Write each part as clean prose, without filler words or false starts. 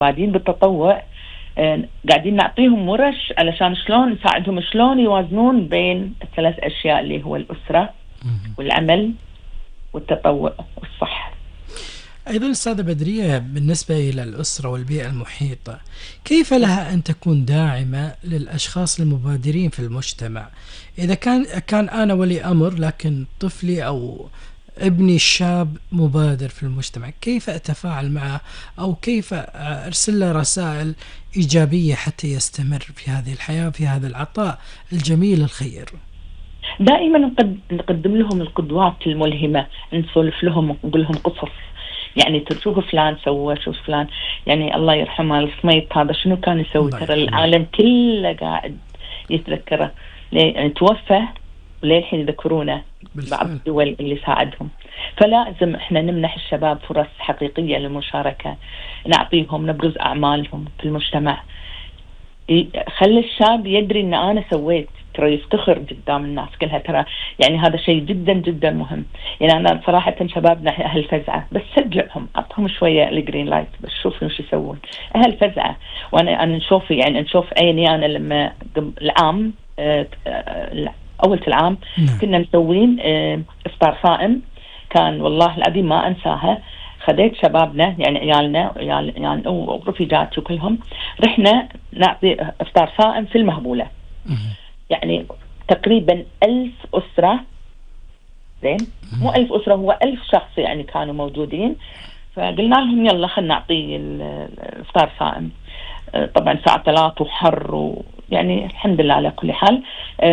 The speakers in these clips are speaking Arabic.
بعدين بالتطوع قاعدين نعطيهم ورش علشان شلون نساعدهم شلون يوازنون بين الثلاث أشياء اللي هو الأسرة والعمل والتطوع والصحة. أيضا أستاذة بدرية، بالنسبة إلى الأسرة والبيئة المحيطة، كيف لها أن تكون داعمة للأشخاص المبادرين في المجتمع؟ إذا كان أنا ولي أمر لكن طفلي أو ابني الشاب مبادر في المجتمع، كيف أتفاعل معه أو كيف أرسل له رسائل إيجابية حتى يستمر في هذه الحياة في هذا العطاء الجميل الخير؟ دائما نقدم لهم القدوات الملهمة، نسولف لهم ونقول لهم قصص. يعني تشوف فلان سوى، شوف فلان يعني الله يرحمه الصميت هذا شنو كان يسوي، ترى العالم كله قاعد يتذكره، يعني توفى وللحين يذكرونه بعض الدول اللي ساعدهم. فلازم احنا نمنح الشباب فرص حقيقية للمشاركة، نعطيهم نبرز أعمالهم في المجتمع، خلي الشاب يدري ان انا سويت، ترى يفتخر قدام الناس كلها، ترى يعني هذا شيء جدا جدا مهم. يعني انا صراحة شبابنا اهل فزعة، بس شجعهم، اعطهم شوية الجرين لايت، بس شوفوا وش يسوون. اهل فزعة، وانا نشوف يعني نشوف عيني انا لما العام اول العام كنا مسوين افطار صائم، كان والله العظيم ما انساها. خذيت شبابنا يعني عيالنا يعني ورفيقاتي وكلهم، رحنا نعطي افطار صائم في المهبولة، يعني تقريبا 1000 أسرة، زين مو 1000 أسرة، هو 1000 شخص يعني كانوا موجودين. فقلنا لهم يلا خلنا نعطي الافطار صائم. طبعا ساعة 3 وحر يعني الحمد لله على كل حال.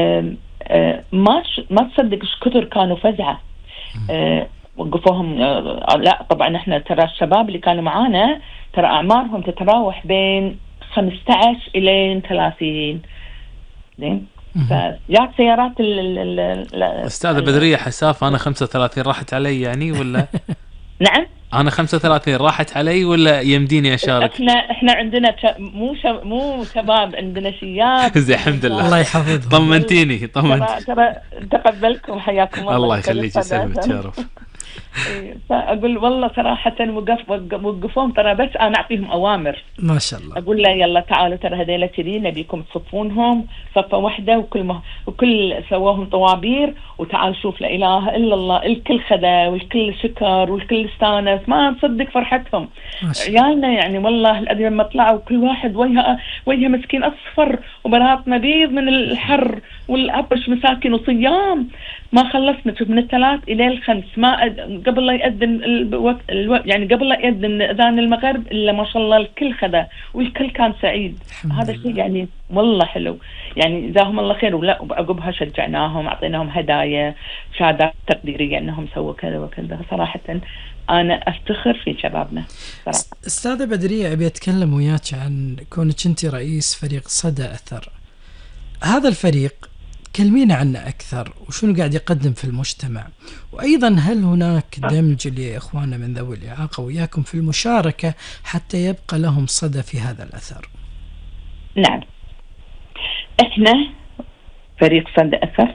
ما تصدق ايش كثر كانوا فزعة. وقفوهم، لا طبعا احنا ترى الشباب اللي كانوا معانا ترى اعمارهم تتراوح بين 15 الى 30. زين فجاءت سيارات استاذة بدرية حساف انا 35 راحت علي يعني ولا؟ نعم انا 35 راحت علي ولا يمديني اشارك؟ احنا عندنا مو شباب، عندنا شياب. زي الحمد لله، الله يحفظهم. طمنتيني ترى تقبلكم، حياكم الله يخليك، يسلمك يا رب. فأقول والله صراحة وقفهم، ترى بس أنا أعطيهم أوامر ما شاء الله، أقول له يلا تعالوا ترى هذيلا كذي نبيكم تصفونهم صفة واحدة، وكل سواهم طوابير، وتعال شوف لا إله إلا الله، الكل خدا والكل شكر والكل استانس، ما تصدق فرحتهم عيالنا يعني. والله الأدب لما طلعوا كل واحد وجهه مسكين أصفر وبناتنا بيض من الحر والأبش مساكن وصيام، ما خلصنا شوف من 3 إلى 5 ما قبل لا يأذن يعني قبل لا يأذن أذان المغرب إلا ما شاء الله الكل خدا والكل كان سعيد. هذا الشيء يعني والله حلو، يعني جزاهم الله خير. ولا وعقبها شجعناهم، أعطيناهم هدايا، شهادات تقديرية أنهم سووا كذا وكذا. صراحة أنا أفتخر في شبابنا صراحة. أستاذة بدرية، أبي أتكلم وياك عن كونك أنت رئيس فريق صدى أثر. هذا الفريق كلمينا عنه أكثر، وشنو قاعد يقدم في المجتمع، وأيضا هل هناك دمج لإخواننا من ذوي الإعاقة وياكم في المشاركة حتى يبقى لهم صدى في هذا الأثر؟ نعم، إحنا فريق صدى أثر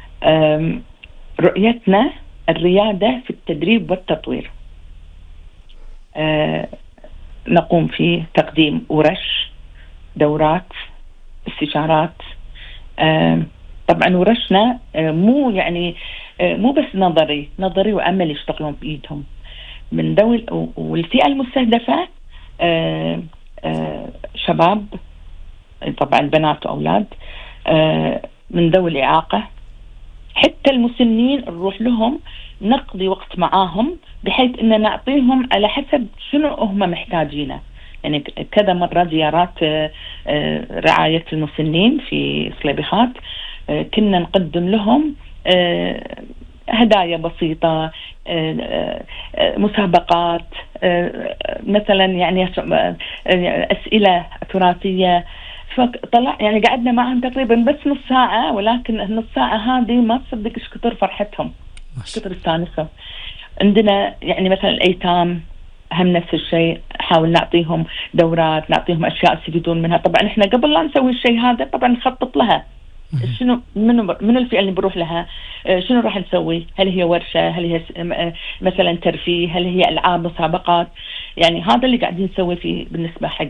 رؤيتنا الريادة في التدريب والتطوير. نقوم في تقديم ورش، دورات، استشارات. طبعا ورشنا مو يعني مو بس نظري وعملي يشتغلون بإيدهم من ذوي والفئة المستهدفة، شباب طبعا بنات وأولاد من ذوي الإعاقة، حتى المسنين نروح لهم نقضي وقت معاهم بحيث إن نعطيهم على حسب شنو هم محتاجينه. يعني كذا مرة زيارات رعاية المسنين في صليبيخات، كنا نقدم لهم هدايا بسيطة، مسابقات، مثلا يعني أسئلة تراثية. فطلع يعني قعدنا معهم تقريبا بس نص ساعة، ولكن النص ساعة هذه ما تصدق ايش كثر فرحتهم، كثر استانسهم. عندنا يعني مثلا الأيتام هم نفس الشيء، حاول نعطيهم دورات، نعطيهم أشياء يستفيدون منها. طبعا إحنا قبل لا نسوي الشيء هذا طبعا نخطط لها، شنو من الفئة اللي بروح لها، شنو راح نسوي، هل هي ورشة، هل هي مثلا ترفيه، هل هي ألعاب، مسابقات. يعني هذا اللي قاعدين نسوي فيه بالنسبة حق